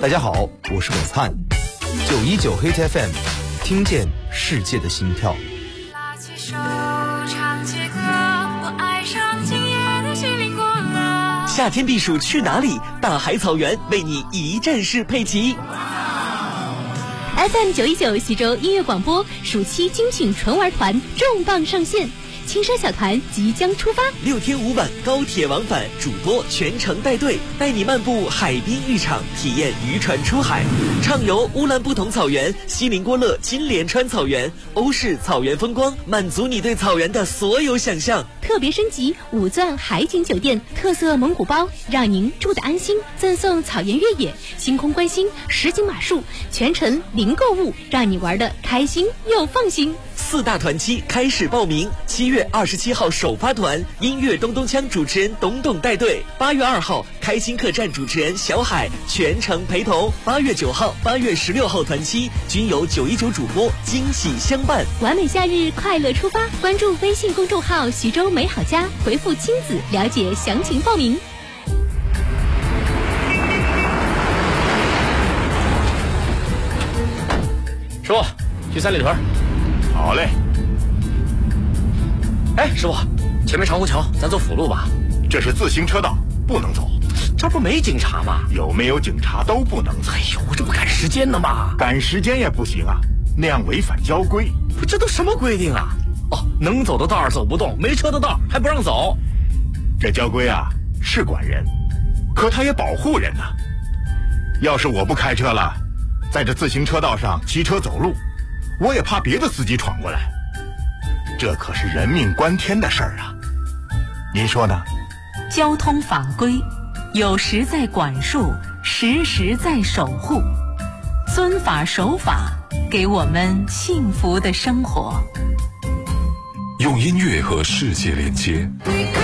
大家好，我是伟灿，919 Hit FM， 听见世界的心跳。 拉起手唱起歌，我爱上今夜的心灵过了。 夏天避暑去哪里？大海草原为你一站式配齐。 FM 919徐州音乐广播暑期精品纯玩团重磅上线，青山小团即将出发 ，6天5晚高铁往返，主播全程带队，带你漫步海滨浴场，体验渔船出海，畅游乌兰布统草原、锡林郭勒金莲川草原、欧式草原风光，满足你对草原的所有想象。 特别升级5钻海景酒店，特色蒙古包，让您住得安心，赠送草原越野、星空观星、实景马术，全程零购物，让你玩得开心又放心。 4大团期开始报名，7月27号首发团，音乐咚咚锵主持人董董带队；8月2号开心客栈主持人小海全程陪同；8月9号、8月16号团期均由919主播惊喜相伴。 完美夏日快乐出发，关注微信公众号徐州美好家，回复亲子了解详情报名。 师傅，去三里屯。 好嘞。 哎，师傅，前面长虹桥，咱走辅路吧。 这是自行车道，不能走。 这不没警察吗？ 有没有警察都不能走。 哎呦，这不赶时间呢吗？ 赶时间也不行啊，那样违反交规。 不，这都什么规定啊？哦，能走的道走不动，没车的道还不让走。 这交规啊是管人，可他也保护人呐。要是我不开车了，在这自行车道上骑车走路，我也怕别的司机闯过来，这可是人命关天的事儿啊！您说呢？ 交通法规有时在管束，时时在守护，遵法守法，给我们幸福的生活。 用音乐和世界连接。